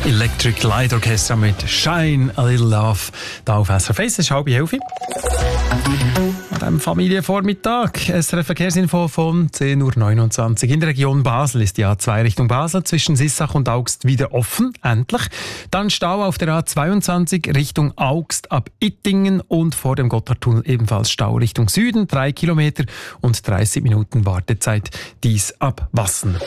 Electric Light Orchestra mit Shine a Little Love. Da auf SRF 1, es ist 10:30. An diesem Familienvormittag. SRF Verkehrsinfo von 10:29 Uhr. In der Region Basel ist die A2 Richtung Basel zwischen Sissach und Augst wieder offen. Endlich. Dann Stau auf der A22 Richtung Augst ab Ittingen und vor dem Gotthardtunnel ebenfalls Stau Richtung Süden. 3 Kilometer und 30 Minuten Wartezeit. Dies ab Wassen.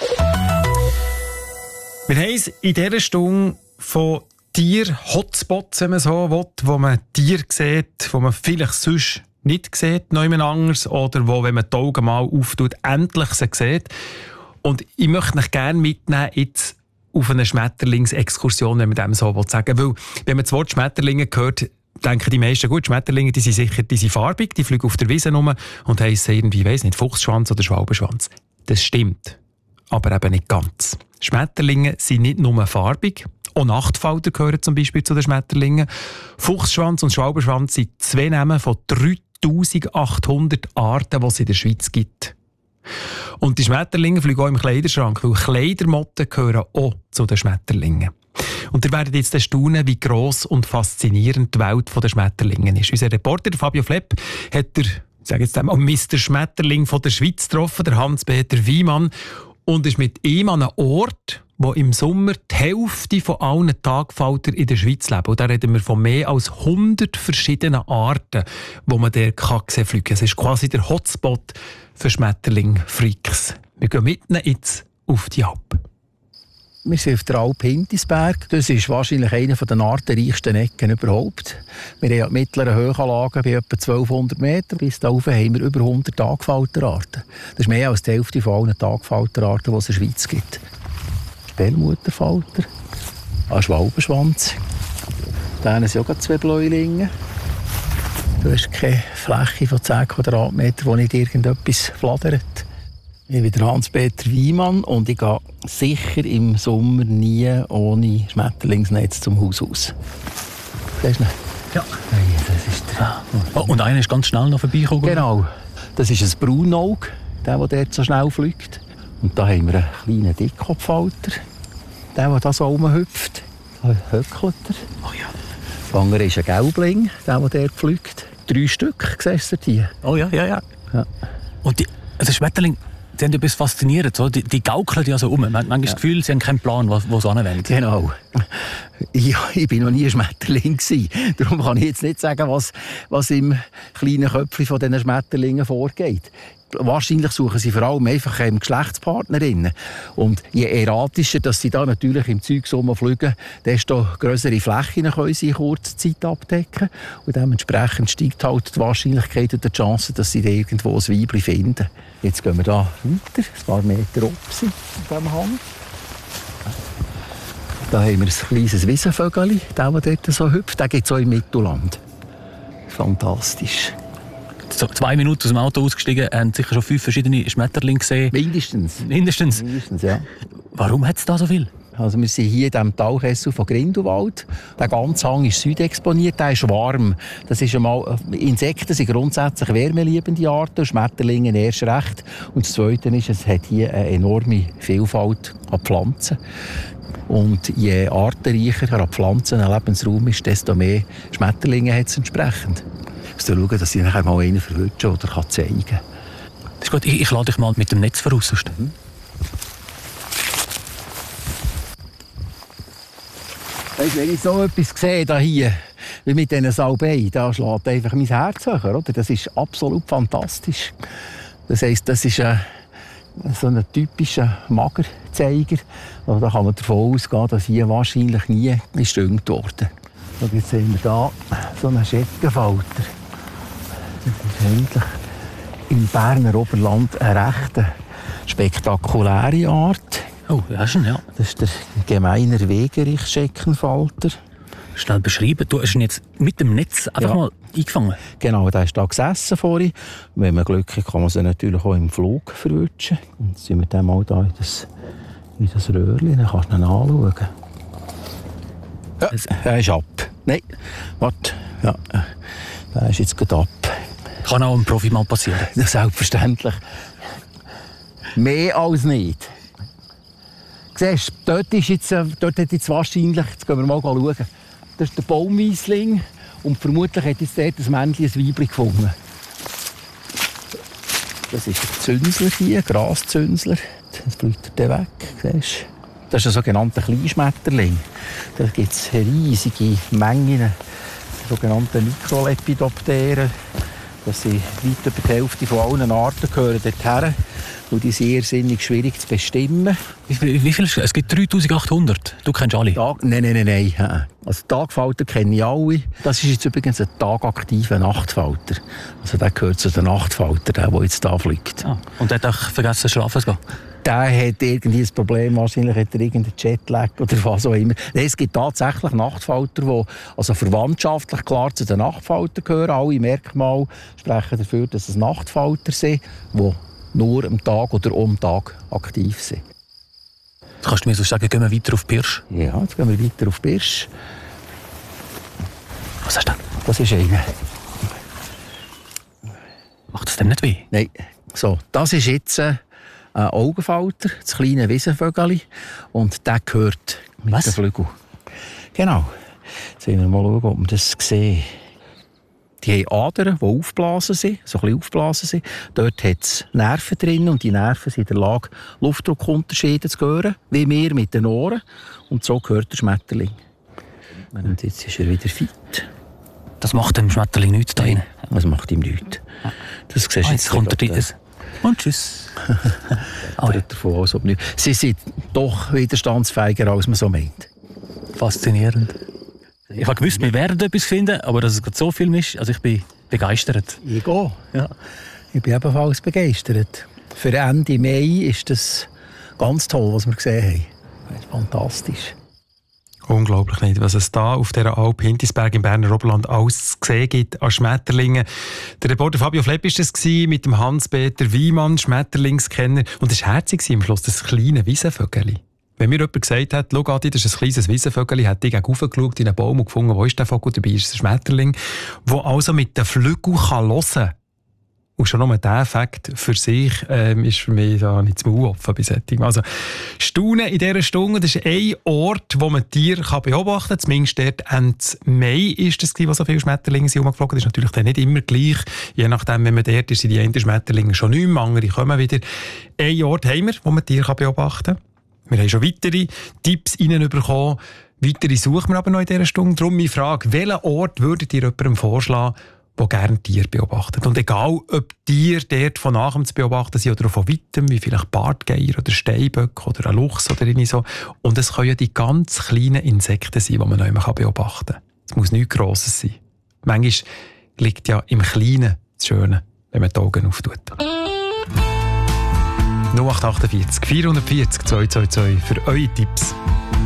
Wir haben es in dieser Stunde von Tier-Hotspots, wenn man so will, wo man Tiere sieht, wo man vielleicht sonst nicht sieht, niemand anders, oder wo, wenn man die Augen mal auftut, endlich sie sieht. Und ich möchte euch gerne mitnehmen jetzt auf eine Schmetterlingsexkursion, wenn man dem so sagen will. Weil, wenn man das Wort Schmetterlinge hört, denken die meisten, gut, Schmetterlinge, die sind farbig, die fliegen auf der Wiese rum und heissen irgendwie, weiss nicht, Fuchsschwanz oder Schwalbenschwanz. Das stimmt, aber eben nicht ganz. Schmetterlinge sind nicht nur farbig, auch Nachtfalter gehören zum Beispiel zu den Schmetterlingen. Fuchsschwanz und Schwalbenschwanz sind 2 Namen von 3800 Arten, die es in der Schweiz gibt. Und die Schmetterlinge fliegen auch im Kleiderschrank, weil Kleidermotten gehören auch zu den Schmetterlingen. Und ihr werdet jetzt staunen, wie gross und faszinierend die Welt der Schmetterlinge ist. Unser Reporter Fabio Flepp hat ich sage jetzt einmal, Mr. Schmetterling von der Schweiz getroffen, der Hans-Peter Wiemann, und ist mit ihm an einem Ort, wo im Sommer die Hälfte von allen Tagfalter in der Schweiz leben. Und da reden wir von mehr als 100 verschiedenen Arten, wo man der fliegen kann. Es ist quasi der Hotspot für Schmetterling-Freaks. Wir gehen mit ihnen jetzt auf die Alp. Wir sind auf der Alp Hintisberg. Das ist wahrscheinlich eine der artenreichsten Ecken überhaupt. Wir haben mittlere Höhenlagen bei etwa 1200 Meter. Bis da oben haben wir über 100 Tagfalterarten. Das ist mehr als die Hälfte von allen Tagfalterarten, die es in der Schweiz gibt. Perlmutterfalter, ein Schwalbenschwanz. Da sind auch 2 Bläulinge. Du hast keine Fläche von 10 Quadratmetern, wo nicht irgendetwas flattert. Ich bin der Hans-Peter Wiemann und ich gehe sicher im Sommer nie ohne Schmetterlingsnetz zum Haus aus. Siehst du ihn? Ja. Hey, das ist der. Oh, und einer ist ganz schnell noch vorbeigekommen? Genau. Das ist ein Braunauge, der dort so schnell fliegt. Und da haben wir einen kleinen Dickkopfhalter, der da so rumhüpft. Da höckelt er. Oh ja. Der andere ist ein Gelbling, der dort fliegt. 3 Stück, siehst du die? Oh ja, ja, ja. Und die Schmetterlinge, die haben etwas faszinierend. So. Die gaukeln ja so um. Man hat manchmal das Gefühl, sie haben keinen Plan, wo sie hinwollen. Genau. Ich war noch nie ein Schmetterling. Darum kann ich jetzt nicht sagen, was im kleinen Köpfchen von diesen Schmetterlingen vorgeht. Wahrscheinlich suchen sie vor allem einfach Geschlechtspartnerinnen. Und je erratischer, dass sie da natürlich im Zeug fliegen, desto grössere Flächen können sie in kurzer Zeit abdecken. Und dementsprechend steigt halt die Wahrscheinlichkeit und die Chance, dass sie da irgendwo ein Weibchen finden. Jetzt gehen wir da weiter, ein paar Meter oben in diesem Hang. Da haben wir ein kleines Wiesenvögel, der dort so hüpft. Der gibt es auch im Mittelland. Fantastisch. So 2 Minuten aus dem Auto ausgestiegen, haben sicher schon 5 verschiedene Schmetterlinge gesehen. Mindestens, ja. Warum hat es da so viel? Also wir sind hier in diesem Talkessel von Grindelwald. Der ganze Hang ist südexponiert, der ist warm. Das ist einmal, Insekten sind grundsätzlich wärmeliebende Arten, Schmetterlinge erst recht. Und das Zweite ist, es hat hier eine enorme Vielfalt an Pflanzen. Und je artenreicher an Pflanzen ein Lebensraum ist, desto mehr Schmetterlinge hat es entsprechend. Ich muss schauen, dass ich nachher mal einen verwünsche oder zeigen kann. Das ist gut, ich lade dich mal mit dem Netz voraus. Weißt, wenn ich so etwas sehe, hier, wie mit diesen Salbei, da schlägt einfach mein Herz höher. Oder? Das ist absolut fantastisch. Das heisst, das ist so ein typischer Magerzeiger. Also da kann man davon ausgehen, dass hier wahrscheinlich nie gestüngt wurde. Und jetzt sehen wir hier so einen Scheckenfalter. Das ist eigentlich im Berner Oberland eine recht spektakuläre Art. Oh, ja, schon, ja. Das ist der gemeiner Wegerich-Scheckenfalter. Schnell beschreiben. Du hast ihn jetzt mit dem Netz einfach mal eingefangen. Genau, der ist da gesessen vorhin. Wenn man Glück hat, kann man sie natürlich auch im Flug verwutschen. Und jetzt sind wir dann mal da in das Röhrchen. Dann kannst du ihn anschauen. Ja, er ist ab. Nein, warte. Ja, der ist jetzt gerade ab. Kann auch einem Profi mal passieren. Ja, selbstverständlich. Mehr als nicht. Siehst du, dort hat jetzt wahrscheinlich, jetzt gehen wir mal schauen, das ist der Baumweisling und vermutlich hat jetzt dort ein Männchen ein Weibchen gefunden. Das ist ein Zünsler hier, ein Graszünsler. Jetzt fliegt er weg, siehst du. Das ist ein sogenannter Kleinschmetterling. Da gibt es riesige Mengen sogenannte Mikrolepidopteren. Das sind weit über die Hälfte von allen Arten gehören dorthin. Und die sind irrsinnig schwierig zu bestimmen. Wie viel? Es gibt 3800. Du kennst alle? Nein. Also Tagfalter kenne ich alle. Das ist jetzt übrigens ein tagaktiver Nachtfalter. Also der gehört zu den Nachtfaltern, der jetzt da fliegt. Ah. Und der hat auch vergessen, schlafen zu gehen? Der hat irgendwie ein Problem, wahrscheinlich hat er irgendeinen Jetlag oder was auch immer. Nein, es gibt tatsächlich Nachtfalter, die also verwandtschaftlich klar zu den Nachtfaltern gehören. Alle Merkmale sprechen dafür, dass es Nachtfalter sind, die nur am Tag oder um Tag aktiv sind. Kannst du mir so sagen, gehen wir weiter auf Pirsch? Ja, jetzt gehen wir weiter auf Pirsch. Was hast du denn? Das ist einer. Macht das dem nicht weh? Nein. So, das ist jetzt ein Augenfalter, das kleine Wiesenvögeli. Und der gehört mit den Flügeln. Genau. Jetzt sehen wir mal schauen, ob wir das sehen. Die haben Adern, die aufgeblasen sind, so ein bisschen aufgeblasen sind. Dort hat es Nerven drin und die Nerven sind in der Lage, Luftdruckunterschiede zu hören, wie wir mit den Ohren. Und so gehört der Schmetterling. Und jetzt ist er wieder fit. Das macht dem Schmetterling nichts da rein? Das macht ihm nichts. Das siehst du jetzt kommt er und tschüss. Sie sind doch widerstandsfähiger, als man so meint. Faszinierend. Ich habe gewusst, wir werden etwas finden, aber dass es gerade so viel ist, also ich bin begeistert. Ich gehe. Ja. Ich bin ebenfalls begeistert. Für Ende Mai ist das ganz toll, was wir gesehen haben. Das ist fantastisch. Unglaublich nicht, was es da auf dieser Alp Hintisberg im Berner Oberland alles zu sehen gibt an Schmetterlingen. Der Reporter Fabio Flepp war das mit dem Hans-Peter Wiemann, Schmetterlingskenner. Und es war herzig am Schluss, das kleine Wiesenvögeli. Wenn mir jemand gesagt hat, schau, Adi, das ist ein kleines Wiesenvögeli, hat ich raufgeschaut in einen Baum und gefunden, wo ist der Vogel? Dabei ist es ein Schmetterling, der also mit den Flügeln hören kann. Und schon nur dieser Fakt für sich ist für mich da nicht zu offen bei solchen. Also Staunen in dieser Stunde, das ist ein Ort, wo man Tiere beobachten kann. Zumindest dort Ende Mai ist es, wo so viele Schmetterlinge sind rumgeflogen. Das ist natürlich dann nicht immer gleich. Je nachdem, wenn man dort ist, sind die einen Schmetterlinge schon nicht mehr, andere kommen wieder. Ein Ort haben wir, wo man Tiere beobachten kann. Wir haben schon weitere Tipps reinbekommen. Weitere suchen wir aber noch in dieser Stunde. Darum meine Frage, welchen Ort würdet ihr jemandem vorschlagen, der gerne Tiere beobachtet? Und egal, ob Tiere dort von nachher zu beobachten sind oder von weitem, wie vielleicht Bartgeier oder Steinböcke oder ein Luchs oder irgendwie so. Und es können ja die ganz kleinen Insekten sein, die man noch immer beobachten kann. Es muss nichts Grosses sein. Manchmal liegt ja im Kleinen das Schöne, wenn man die Augen auftut. 0848 440 222 für eure Tipps.